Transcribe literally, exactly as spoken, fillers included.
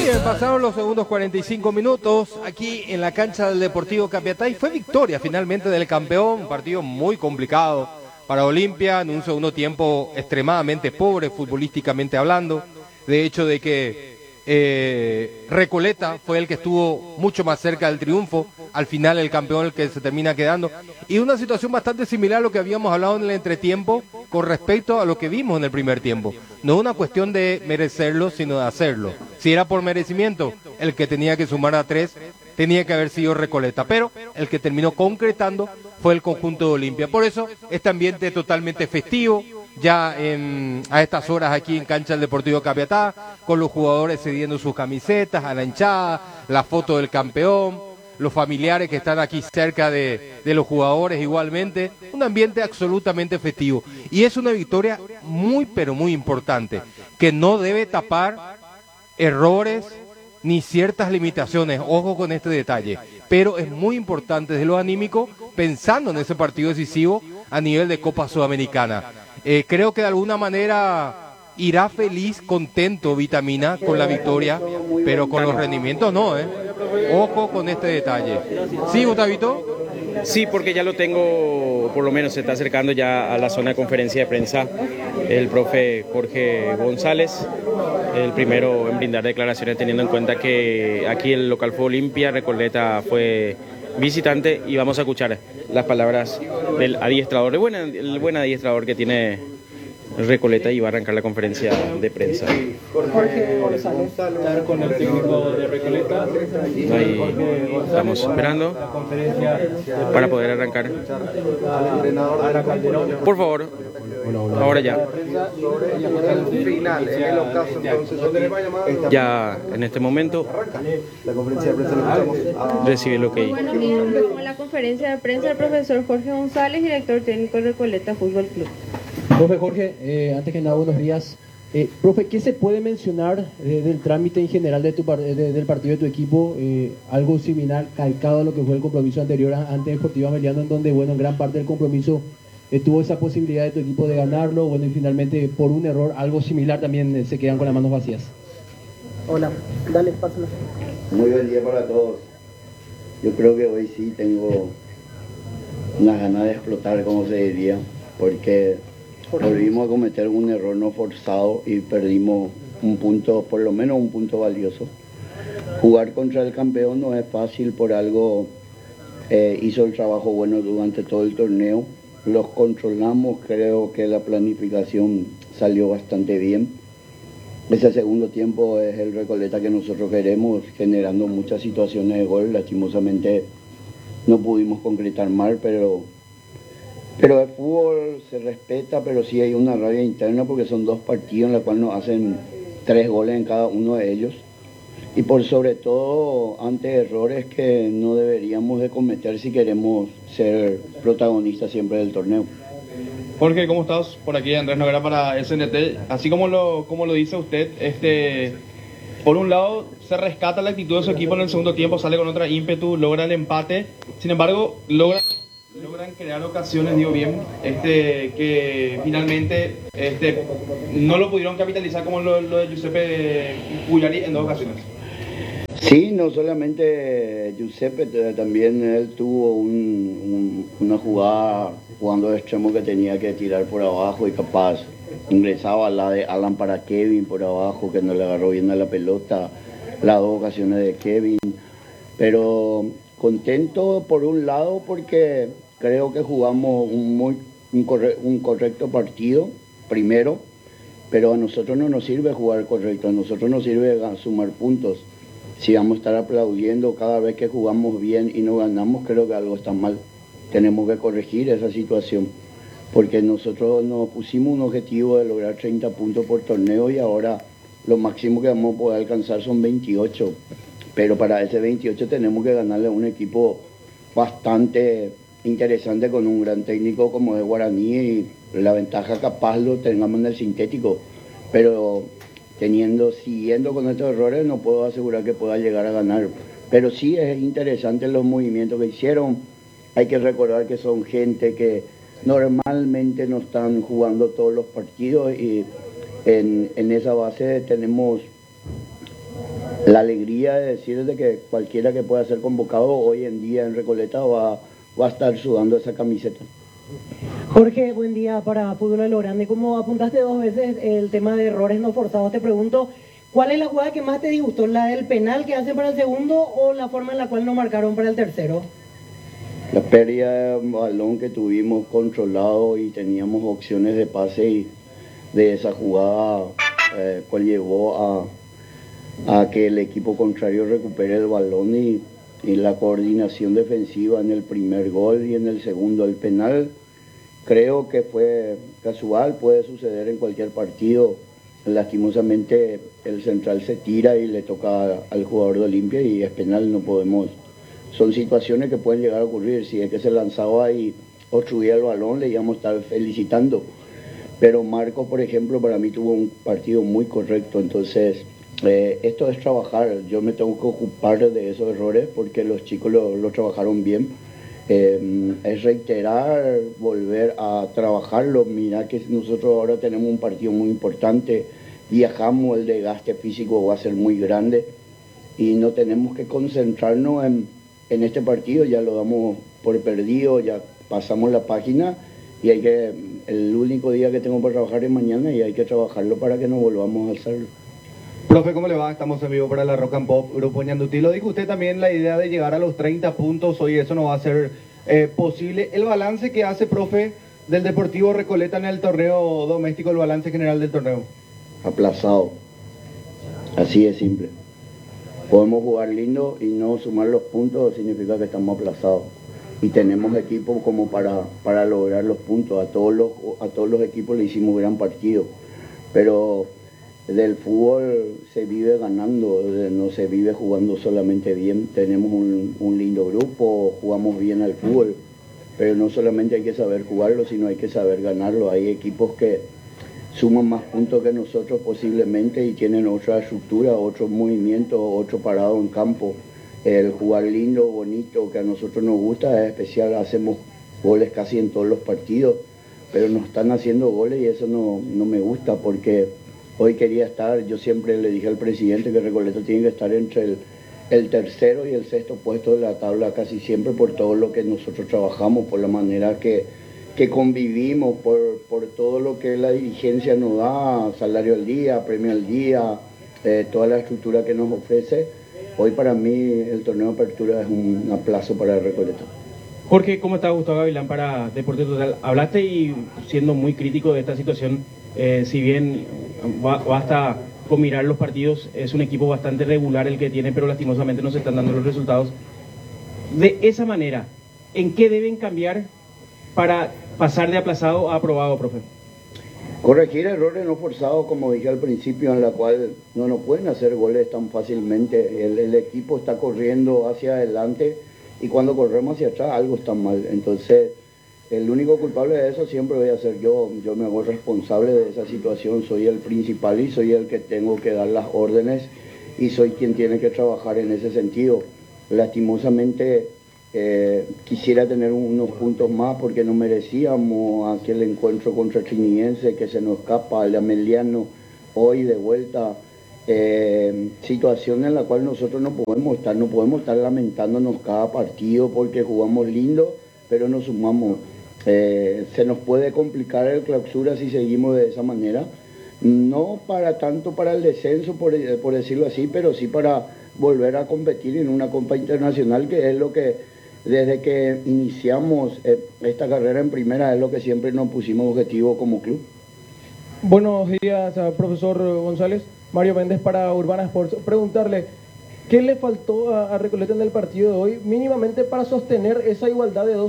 Bien, pasaron los segundos cuarenta y cinco minutos aquí en la cancha del Deportivo Capiatá y fue victoria finalmente del campeón, un partido muy complicado para Olimpia, en un segundo tiempo extremadamente pobre futbolísticamente hablando, de hecho de que eh, Recoleta fue el que estuvo mucho más cerca del triunfo, al final el campeón el que se termina quedando, y una situación bastante similar a lo que habíamos hablado en el entretiempo con respecto a lo que vimos en el primer tiempo. No es una cuestión de merecerlo, sino de hacerlo. Si era por merecimiento, el que tenía que sumar a tres tenía que haber sido Recoleta, pero el que terminó concretando fue el conjunto de Olimpia. Por eso este ambiente totalmente festivo, ya en, a estas horas aquí en cancha del Deportivo Capiatá, con los jugadores cediendo sus camisetas a la hinchada, la foto del campeón, los familiares que están aquí cerca de, de los jugadores igualmente, un ambiente absolutamente festivo. Y es una victoria muy pero muy importante, que no debe tapar errores ni ciertas limitaciones, ojo con este detalle, pero es muy importante desde lo anímico, pensando en ese partido decisivo a nivel de Copa Sudamericana. Eh, creo que de alguna manera irá feliz, contento Vitamina con la victoria, pero con los rendimientos no, ¿eh? Ojo con este detalle. ¿Sí, Gustavito? Sí, porque ya lo tengo, por lo menos se está acercando ya a la zona de conferencia de prensa el profe Jorge González, el primero en brindar declaraciones teniendo en cuenta que aquí el local fue Olimpia, Recoleta fue visitante, y vamos a escuchar las palabras del adiestrador, el buen, el buen adiestrador que tiene Recoleta, y va a arrancar la conferencia de prensa. Jorge González, estar con el técnico de Recoleta. Ahí estamos esperando para poder arrancar. Por favor, ahora ya. Ya en este momento recibe lo que hay. Bueno, con la conferencia de prensa el profesor Jorge González, director técnico de Recoleta Fútbol Club. Profe Jorge, eh, antes que nada, buenos días. Eh, profe, ¿qué se puede mencionar eh, del trámite en general de tu par de, del partido de tu equipo? Eh, algo similar, calcado a lo que fue el compromiso anterior ante Sportiva Ameliano, en donde, bueno, en gran parte del compromiso eh, tuvo esa posibilidad de tu equipo de ganarlo, bueno, y finalmente por un error, algo similar también eh, se quedan con las manos vacías. Hola, dale, pásala. Muy buen día para todos. Yo creo que hoy sí tengo unas ganas de explotar, como se diría, porque volvimos a cometer un error no forzado y perdimos un punto, por lo menos un punto valioso. Jugar contra el campeón no es fácil, por algo eh, hizo el trabajo bueno durante todo el torneo. Los controlamos, creo que la planificación salió bastante bien. Ese segundo tiempo es el Recoleta que nosotros queremos, generando muchas situaciones de gol. Lastimosamente no pudimos concretar mal, pero... Pero el fútbol se respeta, pero sí hay una rabia interna porque son dos partidos en los cuales nos hacen tres goles en cada uno de ellos. Y por sobre todo ante errores que no deberíamos de cometer si queremos ser protagonistas siempre del torneo. Jorge, ¿cómo estás? Por aquí Andrés Noguera para S N T. Así como lo, como lo dice usted, este, por un lado se rescata la actitud de su equipo en el segundo tiempo, sale con otra ímpetu, logra el empate, sin embargo logra... logran crear ocasiones, digo bien, este, que finalmente este, no lo pudieron capitalizar como lo, lo de Giuseppe Puyari en dos ocasiones. Sí, no solamente Giuseppe, también él tuvo un, un, una jugada jugando de extremo que tenía que tirar por abajo y capaz ingresaba la de Alan para Kevin por abajo, que no le agarró bien a la pelota, las dos ocasiones de Kevin, pero contento por un lado porque creo que jugamos un, muy, un, corre, un correcto partido, primero, pero a nosotros no nos sirve jugar correcto, a nosotros nos sirve sumar puntos. Si vamos a estar aplaudiendo cada vez que jugamos bien y no ganamos, creo que algo está mal. Tenemos que corregir esa situación, porque nosotros nos pusimos un objetivo de lograr treinta puntos por torneo y ahora lo máximo que vamos a poder alcanzar son veintiocho. Pero para ese veintiocho tenemos que ganarle a un equipo bastante interesante con un gran técnico como es Guaraní, y la ventaja capaz lo tengamos en el sintético, pero teniendo, siguiendo con estos errores no puedo asegurar que pueda llegar a ganar, pero sí es interesante los movimientos que hicieron. Hay que recordar que son gente que normalmente no están jugando todos los partidos y en, en esa base tenemos la alegría de decir de que cualquiera que pueda ser convocado hoy en día en Recoleta va, va a estar sudando esa camiseta. Jorge, buen día para Fútbol a lo Grande. Como apuntaste dos veces el tema de errores no forzados, te pregunto, ¿cuál es la jugada que más te disgustó? ¿La del penal que hacen para el segundo o la forma en la cual no marcaron para el tercero? La pérdida de balón que tuvimos controlado y teníamos opciones de pase y de esa jugada, eh, cual llevó a, a que el equipo contrario recupere el balón y, y la coordinación defensiva en el primer gol y en el segundo. El penal creo que fue casual, puede suceder en cualquier partido. Lastimosamente el central se tira y le toca al jugador de Olimpia y es penal, no podemos. Son situaciones que pueden llegar a ocurrir. Si es que se lanzaba y obstruía el balón, le íbamos a estar felicitando. Pero Marcos, por ejemplo, para mí tuvo un partido muy correcto. Entonces, eh, esto es trabajar. Yo me tengo que ocupar de esos errores porque los chicos lo, lo trabajaron bien. Eh, es reiterar, volver a trabajarlo. Mira que nosotros ahora tenemos un partido muy importante. Viajamos, el desgaste físico va a ser muy grande. Y no tenemos que concentrarnos en... En este partido ya lo damos por perdido, ya pasamos la página y hay que, el único día que tengo para trabajar es mañana y hay que trabajarlo para que no volvamos a hacerlo. Profe, ¿cómo le va? Estamos en vivo para la Rock and Pop, Grupo Ñandutí. Lo dijo usted también, la idea de llegar a los treinta puntos, hoy eso no va a ser eh, posible. El balance que hace, profe, del Deportivo Recoleta en el torneo doméstico, el balance general del torneo. Aplazado, así de simple. Podemos jugar lindo y no sumar los puntos significa que estamos aplazados. Y tenemos equipos como para, para lograr los puntos. A todos los, a todos los equipos le hicimos gran partido. Pero del fútbol se vive ganando, no se vive jugando solamente bien. Tenemos un, un lindo grupo, jugamos bien al fútbol. Pero no solamente hay que saber jugarlo, sino hay que saber ganarlo. Hay equipos que suman más puntos que nosotros posiblemente y tienen otra estructura, otro movimiento, otro parado en campo. El jugar lindo, bonito, que a nosotros nos gusta, es especial. Hacemos goles casi en todos los partidos, pero nos están haciendo goles y eso no, no me gusta porque hoy quería estar, yo siempre le dije al presidente que Recoleta tiene que estar entre el, el tercero y el sexto puesto de la tabla casi siempre por todo lo que nosotros trabajamos, por la manera que que convivimos, por, por todo lo que la dirigencia nos da, salario al día, premio al día, eh, toda la estructura que nos ofrece. Hoy para mí el torneo de apertura es un aplazo para el Recoleta. Jorge, ¿cómo está Gustavo Gavilán para Deportes Total? Hablaste y siendo muy crítico de esta situación, eh, si bien basta con mirar los partidos, es un equipo bastante regular el que tiene, pero lastimosamente no se están dando los resultados. De esa manera, ¿en qué deben cambiar para pasar de aplazado a aprobado, profe? Corregir errores no forzados, como dije al principio, en la cual no nos pueden hacer goles tan fácilmente. El, el equipo está corriendo hacia adelante y cuando corremos hacia atrás algo está mal. Entonces, el único culpable de eso siempre voy a ser yo. Yo me hago responsable de esa situación. Soy el principal y soy el que tengo que dar las órdenes y soy quien tiene que trabajar en ese sentido. Lastimosamente, Eh, quisiera tener unos puntos más porque no merecíamos aquel encuentro contra Trinidense que se nos escapa, el Ameliano hoy de vuelta, eh, situación en la cual nosotros no podemos estar, no podemos estar lamentándonos cada partido porque jugamos lindo, pero no sumamos. Eh, se nos puede complicar el clausura si seguimos de esa manera, no para tanto para el descenso, por, por decirlo así, pero sí para volver a competir en una Copa Internacional, que es lo que desde que iniciamos eh, esta carrera en primera es lo que siempre nos pusimos objetivo como club. Buenos días, profesor González. Mario Méndez para Urbana Sports. Preguntarle, ¿qué le faltó a, a Recoleta en el partido de hoy mínimamente para sostener esa igualdad de dos